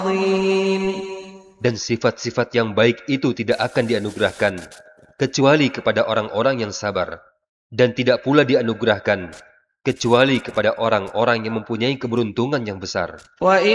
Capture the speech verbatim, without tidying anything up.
Dan sifat-sifat yang baik itu tidak akan dianugerahkan kecuali kepada orang-orang yang sabar, dan tidak pula dianugerahkan kecuali kepada orang-orang yang mempunyai keberuntungan yang besar.